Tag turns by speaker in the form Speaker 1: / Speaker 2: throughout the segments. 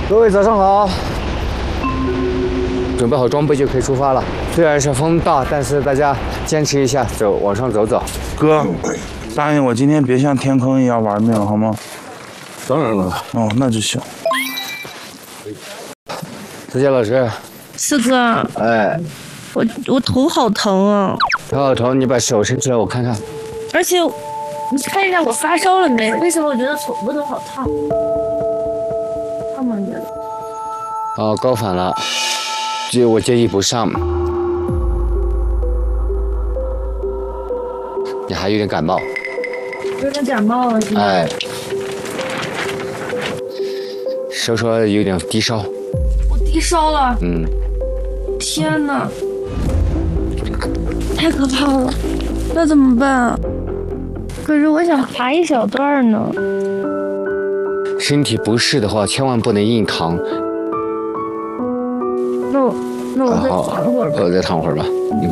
Speaker 1: 各位早上好，准备好装备就可以出发了。虽然是风大，但是大家坚持一下，往上走走。
Speaker 2: 哥，答应我今天别像天坑一样玩命，好吗？
Speaker 3: 当然了。
Speaker 2: 哦，那就行。
Speaker 1: 思杰老师，
Speaker 4: 四哥，
Speaker 1: 哎，
Speaker 4: 我头好疼啊！
Speaker 1: 头好疼，你把手伸出来我看看。
Speaker 4: 而且，你看一下我发烧了没？为什么我觉得手部都好烫？烫吗？你觉得？
Speaker 1: 哦，高反了，我建议不上。你还有点感冒。
Speaker 4: 有点感冒了。
Speaker 1: 哎，说有点低烧。
Speaker 4: 我低烧了。
Speaker 1: 嗯。
Speaker 4: 天哪！太可怕了，那怎么办啊？可是我想爬一小段呢。
Speaker 1: 身体不适的话，千万不能硬扛。
Speaker 4: 那我再躺会儿吧。
Speaker 1: 我再躺会儿吧。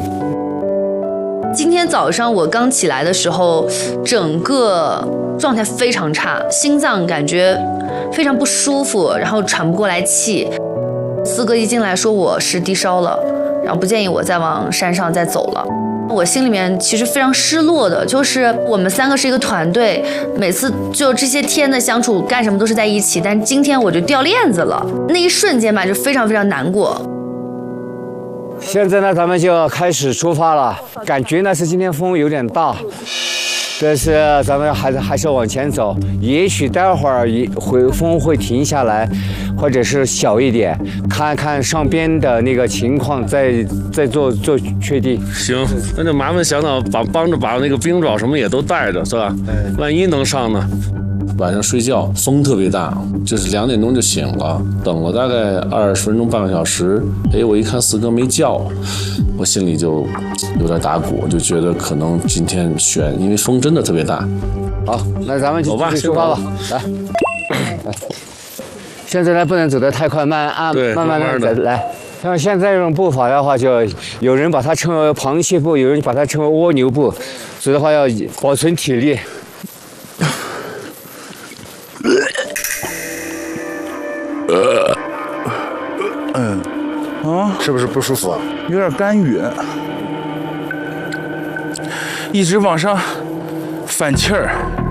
Speaker 5: 今天早上我刚起来的时候，整个状态非常差，心脏感觉非常不舒服，然后喘不过来气。四哥一进来说我是低烧了，然后不建议我再往山上再走了。我心里面其实非常失落的，就是我们三个是一个团队，每次就这些天的相处干什么都是在一起，但今天我就掉链子了，那一瞬间吧就非常非常难过。
Speaker 1: 现在呢，咱们就要开始出发了。感觉呢是今天风有点大，但是咱们还是往前走。也许待会儿风会停下来，或者是小一点，看看上边的那个情况，再做确定。
Speaker 3: 行，那就麻烦小脑帮着把那个冰爪什么也都带着，是吧？万一能上呢？晚上睡觉风特别大，就是2点钟就醒了，等了大概20分钟半个小时。哎，我一看四哥没叫，我心里就有点打鼓，就觉得可能今天悬，因为风真的特别大。
Speaker 1: 好，那咱们就继续出发吧。来，现在呢不能走得太快，慢慢的来。像现在这种步伐的话，就有人把它称为螃蟹步，有人把它称为蜗牛步，所以的话要保存体力。
Speaker 3: 是不是不舒服啊？
Speaker 2: 有点干哕，一直往上反气儿。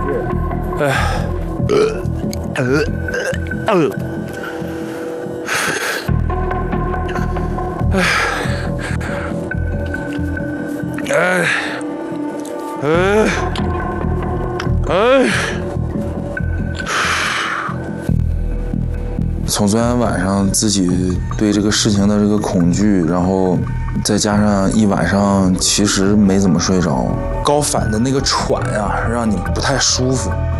Speaker 2: 从昨天晚上自己对这个事情的这个恐惧，然后再加上一晚上其实没怎么睡着，高反的那个喘啊，让你不太舒服。